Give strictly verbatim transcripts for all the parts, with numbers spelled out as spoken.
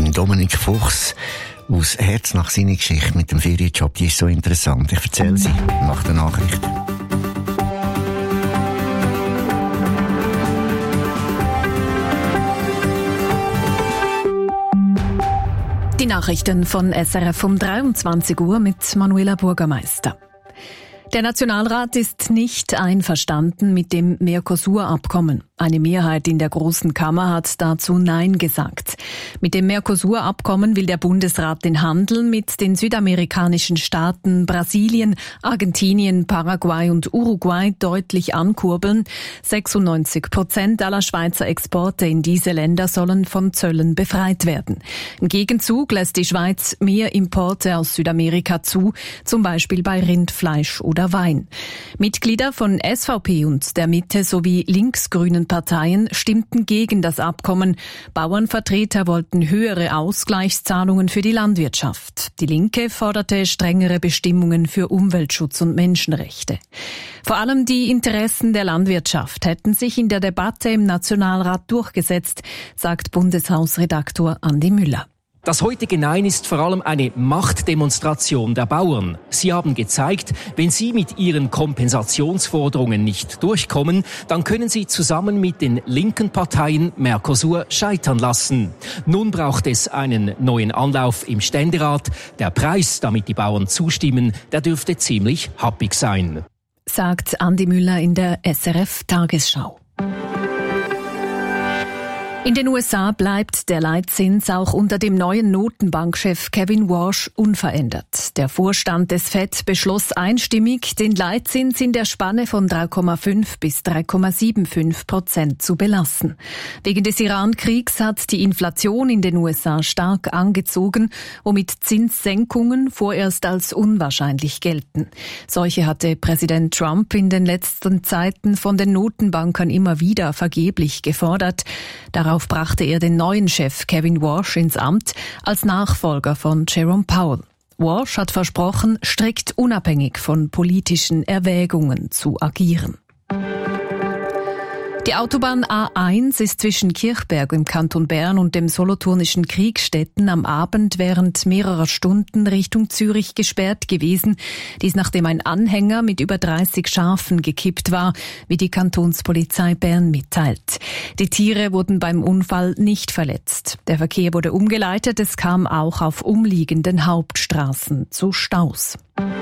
dem Dominik Fuchs aus Herz nach seiner Geschichte mit dem Ferienjob. Die ist so interessant. Ich erzähle sie nach der Nachricht. Die Nachrichten von S R F um dreiundzwanzig Uhr mit Manuela Bürgermeister. Der Nationalrat ist nicht einverstanden mit dem Mercosur-Abkommen. Eine Mehrheit in der Großen Kammer hat dazu Nein gesagt. Mit dem Mercosur-Abkommen will der Bundesrat den Handel mit den südamerikanischen Staaten Brasilien, Argentinien, Paraguay und Uruguay deutlich ankurbeln. sechsundneunzig Prozent aller Schweizer Exporte in diese Länder sollen von Zöllen befreit werden. Im Gegenzug lässt die Schweiz mehr Importe aus Südamerika zu, zum Beispiel bei Rindfleisch oder Wein. Mitglieder von S V P und der Mitte sowie linksgrünen Parteien stimmten gegen das Abkommen. Bauernvertreter wollten höhere Ausgleichszahlungen für die Landwirtschaft. Die Linke forderte strengere Bestimmungen für Umweltschutz und Menschenrechte. Vor allem die Interessen der Landwirtschaft hätten sich in der Debatte im Nationalrat durchgesetzt, sagt Bundeshausredaktor Andi Müller. Das heutige Nein ist vor allem eine Machtdemonstration der Bauern. Sie haben gezeigt, wenn sie mit ihren Kompensationsforderungen nicht durchkommen, dann können sie zusammen mit den linken Parteien Mercosur scheitern lassen. Nun braucht es einen neuen Anlauf im Ständerat. Der Preis, damit die Bauern zustimmen, der dürfte ziemlich happig sein, sagt Andi Müller in der S R F-Tagesschau. In den U S A bleibt der Leitzins auch unter dem neuen Notenbankchef Kevin Warsh unverändert. Der Vorstand des Fed beschloss einstimmig, den Leitzins in der Spanne von drei Komma fünf bis drei Komma fünfundsiebzig Prozent zu belassen. Wegen des Iran-Kriegs hat die Inflation in den U S A stark angezogen, womit Zinssenkungen vorerst als unwahrscheinlich gelten. Solche hatte Präsident Trump in den letzten Zeiten von den Notenbankern immer wieder vergeblich gefordert. Darauf brachte er den neuen Chef Kevin Warsh ins Amt als Nachfolger von Jerome Powell. Warsh hat versprochen, strikt unabhängig von politischen Erwägungen zu agieren. Die Autobahn A eins ist zwischen Kirchberg im Kanton Bern und dem solothurnischen Kriegstetten am Abend während mehrerer Stunden Richtung Zürich gesperrt gewesen. Dies nachdem ein Anhänger mit über dreißig Schafen gekippt war, wie die Kantonspolizei Bern mitteilt. Die Tiere wurden beim Unfall nicht verletzt. Der Verkehr wurde umgeleitet, es kam auch auf umliegenden Hauptstraßen zu Staus.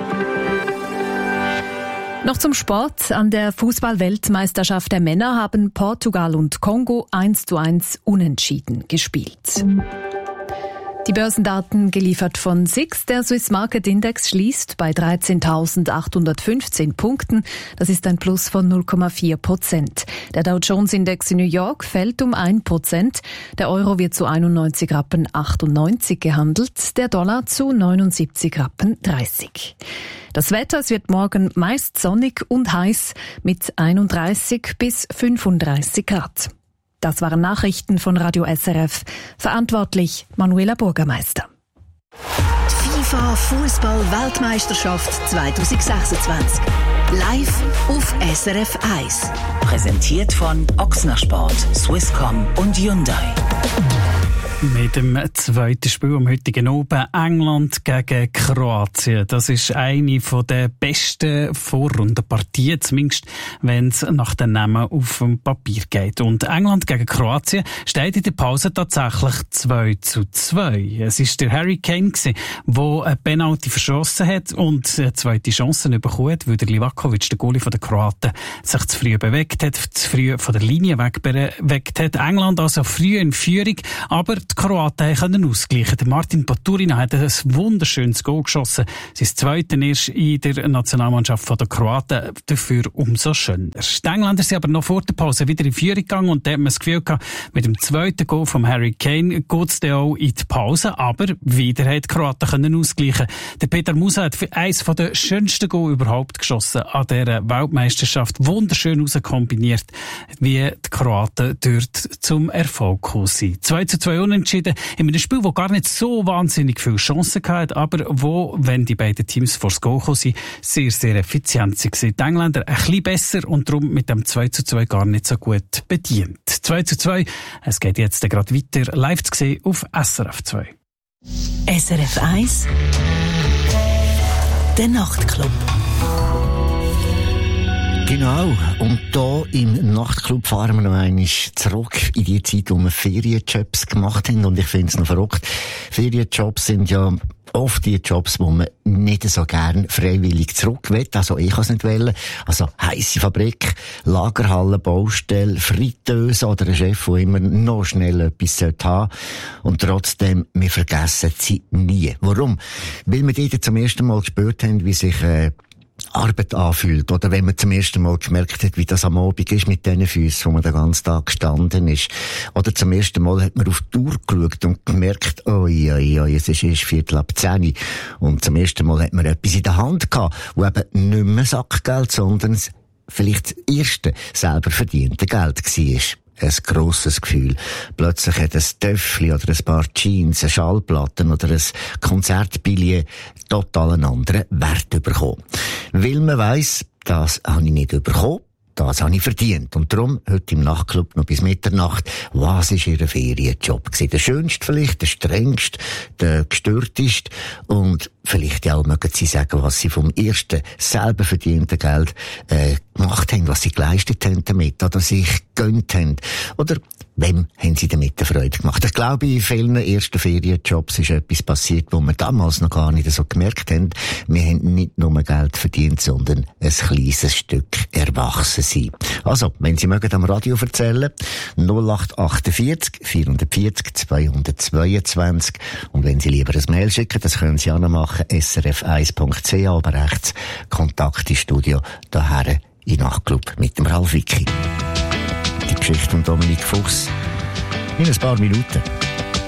Noch zum Sport. An der Fußball-Weltmeisterschaft der Männer haben Portugal und Kongo eins zu eins unentschieden gespielt. Die Börsendaten geliefert von S I X. Der Swiss Market Index schließt bei dreizehntausendachthundertfünfzehn Punkten. Das ist ein Plus von null Komma vier Prozent. Der Dow Jones Index in New York fällt um ein Prozent. Der Euro wird zu einundneunzig Rappen achtundneunzig gehandelt. Der Dollar zu neunundsiebzig Rappen dreißig. Das Wetter, es wird morgen meist sonnig und heiß mit einunddreißig bis fünfunddreißig Grad. Das waren Nachrichten von Radio S R F. Verantwortlich Manuela Bürgermeister. FIFA Fußball-Weltmeisterschaft zwanzig sechsundzwanzig. Live auf S R F eins. Präsentiert von Ochsner Sport, Swisscom und Hyundai. Mit dem zweiten Spiel am heutigen Abend England gegen Kroatien. Das ist eine der besten Vorrundenpartien, zumindest wenn es nach den Namen auf dem Papier geht. Und England gegen Kroatien steht in der Pause tatsächlich zwei zu zwei. Es ist der Harry Kane, der eine Penalty verschossen hat und eine zweite Chance bekommen hat, weil der Livakovic, der Goalie der Kroaten, sich zu früh bewegt hat, zu früh von der Linie wegbewegt hat. England also früh in Führung, aber die Kroaten können ausgleichen. Der Martin Baturina hat ein wunderschönes Goal geschossen. Sein zweites erst in der Nationalmannschaft der Kroaten, dafür umso schöner. Die Engländer sind aber noch vor der Pause wieder in Führung gegangen und da hat man das Gefühl gehabt, mit dem zweiten Goal von Harry Kane geht es dann auch in die Pause, aber wieder hat die Kroaten können ausgleichen. Der Peter Musa hat eines der schönsten Goal überhaupt geschossen an dieser Weltmeisterschaft. Wunderschön rauskombiniert, wie die Kroaten dort zum Erfolg gekommen sind. zwei zu zwei unentschieden. In einem Spiel, das gar nicht so wahnsinnig viele Chancen hatte, aber wo, wenn die beiden Teams vors Goal gekommen sind, sehr, sehr effizient waren. Die Engländer ein bisschen besser und darum mit dem zwei zu zwei gar nicht so gut bedient. zwei zu zwei, es geht jetzt gerade weiter, live zu sehen auf S R F zwei. S R F eins Der Nachtclub. Genau. Und hier im Nachtclub fahren wir noch einmal zurück in die Zeit, wo wir Ferienjobs gemacht haben. Und ich finde es noch verrückt. Ferienjobs sind ja oft die Jobs, wo man nicht so gern freiwillig zurück will. Also ich kann es nicht wollen. Also heisse Fabrik, Lagerhalle, Baustelle, Fritteuse oder ein Chef, der immer noch schnell etwas haben sollte. Und trotzdem, wir vergessen sie nie. Warum? Weil wir dort zum ersten Mal gespürt haben, wie sich äh, Arbeit anfühlt. Oder wenn man zum ersten Mal gemerkt hat, wie das am Abend ist mit diesen Füßen, wo man den ganzen Tag gestanden ist. Oder zum ersten Mal hat man auf die Uhr geschaut und gemerkt, oi, oi, oi, es ist erst Viertel ab zehn. Und zum ersten Mal hat man etwas in der Hand gehabt, wo eben nicht mehr Sackgeld, sondern vielleicht das erste selber verdiente Geld war. Ein grosses Gefühl. Plötzlich hat ein Töffli oder ein paar Jeans, eine Schallplatte oder ein Konzertbillett total einen anderen Wert bekommen. Weil man weiss, das habe ich nicht bekommen, das habe ich verdient. Und darum, heute im Nachtclub noch bis Mitternacht, was war Ihr Ferienjob gewesen? Der schönste vielleicht, der strengste, der gestörteste und vielleicht ja auch mögen Sie sagen, was Sie vom ersten selber verdienten Geld äh, gemacht haben, was Sie geleistet haben damit oder sich gegönnt haben. Oder wem haben Sie damit eine Freude gemacht? Ich glaube, in vielen ersten Ferienjobs ist etwas passiert, wo wir damals noch gar nicht so gemerkt haben. Wir haben nicht nur Geld verdient, sondern ein kleines Stück erwachsen sein. Also, wenn Sie mögen am Radio erzählen, null acht achtundvierzig vierhundertvierzig zweihundertzweiundzwanzig. Und wenn Sie lieber ein Mail schicken, das können Sie auch noch machen, s r f eins punkt c h, aber rechts Kontakt ins Studio, daher in Nachtclub mit dem Ralf Wicki. Die Geschichte von Dominik Fuchs in ein paar Minuten.